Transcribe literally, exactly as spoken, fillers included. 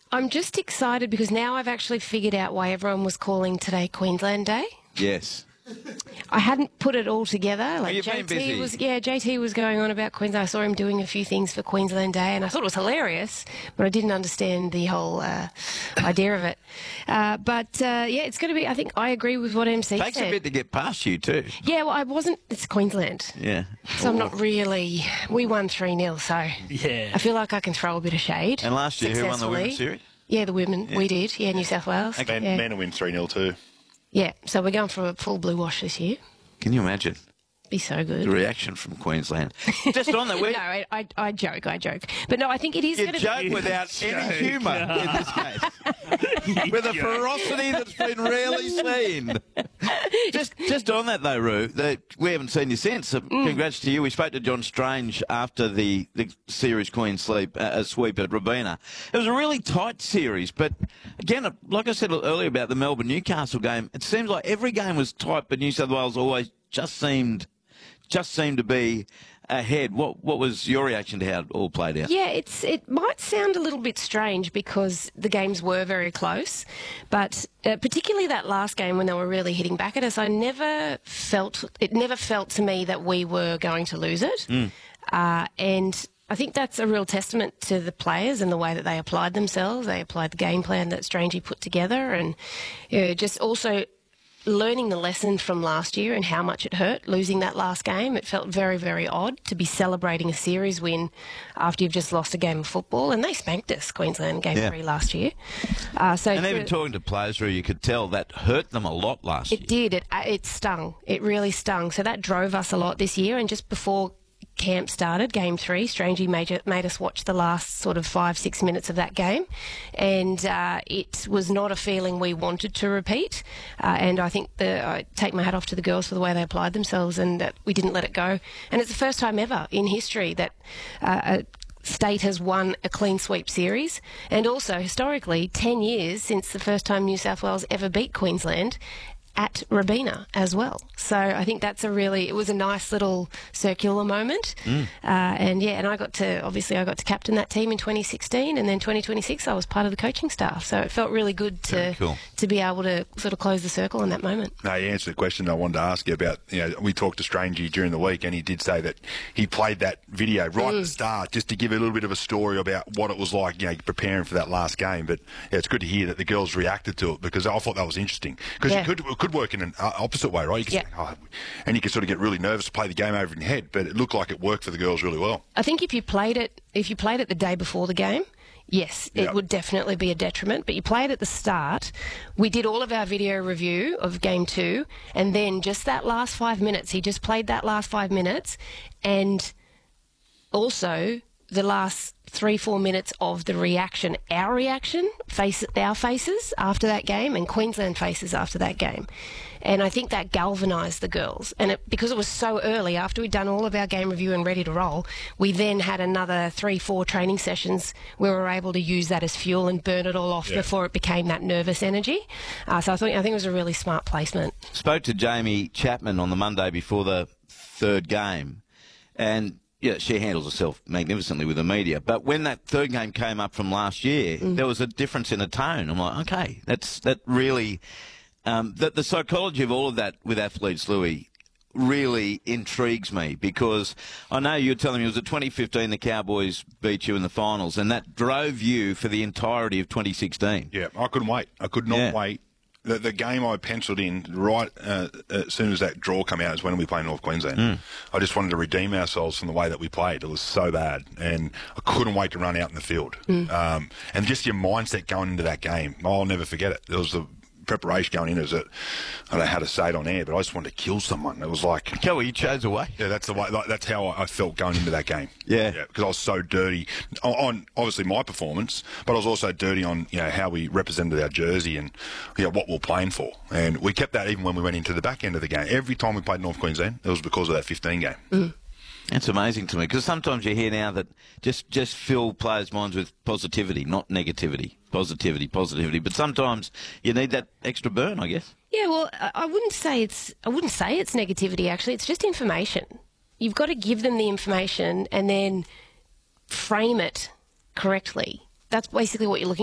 I'm just excited because now I've actually figured out why everyone was calling today Queensland Day. Yes. I hadn't put it all together. Like you've J T been busy. was, yeah, J T was going on about Queensland. I saw him doing a few things for Queensland Day, and I thought it was hilarious, but I didn't understand the whole uh, idea of it. Uh, but uh, yeah, it's going to be. I think I agree with what M C Takes said. a bit to get past you too. Yeah, well, I wasn't. It's Queensland. Yeah. So I'm not really. We won three nil, so Yeah. I feel like I can throw a bit of shade. And last year, who won the successfully. Women's Series? Yeah, the women. We did. Yeah, New South Wales. Man, yeah. Man will win three nil too. yeah, so we're going for a full blue wash this year. Can you imagine Be so the good. reaction from Queensland? Just on that, we No, I, I, I joke, I joke. But no, I think it is you going to joke be... without any humour in this case, with a ferocity that's been rarely seen. Just, just on that though, Roo, that we haven't seen you since. So Mm. Congrats to you. We spoke to John Strange after the, the series Queen Sleep uh, sweep at Robina. It was a really tight series, but again, like I said earlier about the Melbourne Newcastle game, it seems like every game was tight, but New South Wales always just seemed, just seemed to be ahead. What, what was your reaction to how it all played out? Yeah, it's it might sound a little bit strange because the games were very close, but uh, particularly that last game when they were really hitting back at us, I never felt it never felt to me that we were going to lose it, Mm. uh, and I think that's a real testament to the players and the way that they applied themselves. They applied the game plan that Strangey put together, and you know, just also learning the lesson from last year and how much it hurt losing that last game. It felt very, very odd to be celebrating a series win after you've just lost a game of football. And they spanked us, Queensland, game Yeah. three last year. Uh, so And to- even talking to players, Roo, you could tell that hurt them a lot last year. it did. It, uh, it stung. It really stung. So that drove us a lot this year. And just before camp started, game three, Strangey made, made us watch the last sort of five, six minutes of that game. And uh, it was not a feeling we wanted to repeat. Uh, and I think the, I take my hat off to the girls for the way they applied themselves and that we didn't let it go. And it's the first time ever in history that uh, a state has won a clean sweep series, and also historically ten years since the first time New South Wales ever beat Queensland at Robina as well. So I think that's a really, it was a nice little circular moment. Mm. Uh, and yeah, and I got to, obviously I got to captain that team in twenty sixteen, and then twenty twenty-six I was part of the coaching staff. So it felt really good Very to cool. to be able to sort of close the circle in that moment. No, you answered the question I wanted to ask you about. You know, we talked to Strangey during the week, and he did say that he played that video right at the start just to give a little bit of a story about what it was like, you know, preparing for that last game. But yeah, it's good to hear that the girls reacted to it, because I thought that was interesting. Because Yeah. it could it could work in an uh, opposite way, right? You could Yeah. think, oh, and you could sort of get really nervous to play the game over in your head. But it looked like it worked for the girls really well. I think if you played it, if you played it the day before the game, yes, it Yep. would definitely be a detriment. But you play it at the start. We did all of our video review of game two, and then just that last five minutes, he just played that last five minutes, and also the last three, four minutes of the reaction, our reaction, face, our faces after that game, and Queensland faces after that game. And I think that galvanised the girls. And it, because it was so early, after we'd done all of our game review and ready to roll, we then had another three, four training sessions where we were able to use that as fuel and burn it all off Yeah. before it became that nervous energy. Uh, so I think, I think it was a really smart placement. Spoke to Jamie Chapman on the Monday before the third game, and yeah, she handles herself magnificently with the media. But when that third game came up from last year, Mm. there was a difference in the tone. I'm like, okay, that's that really, um, the, the psychology of all of that with athletes, Louis, really intrigues me, because I know you were telling me it was at twenty fifteen the Cowboys beat you in the finals, and that drove you for the entirety of twenty sixteen. Yeah, I couldn't wait. I could not Yeah. wait. The, the game I penciled in right uh, as soon as that draw came out is when we played North Queensland. I just wanted to redeem ourselves from the way that we played. It was so bad, and I couldn't wait to run out in the field. Um, and just your mindset going into that game, I'll never forget it. There was the preparation going in as a, I don't know how to say it on air, but I just wanted to kill someone. It was like, Kelly, you chose away. yeah, that's the way. Like, that's how I felt going into that game. Yeah. yeah, because I was so dirty on, on obviously my performance, but I was also dirty on you know how we represented our jersey and you know, what we we're playing for, and we kept that even when we went into the back end of the game. Every time we played North Queensland, it was because of that fifteen game. Mm. That's amazing to me, because sometimes you hear now that just, just fill players' minds with positivity, not negativity. Positivity, positivity. But sometimes you need that extra burn, I guess. Yeah, well, I I wouldn't say it's I wouldn't say it's negativity. Actually, it's just information. You've got to give them the information and then frame it correctly. That's basically what you're looking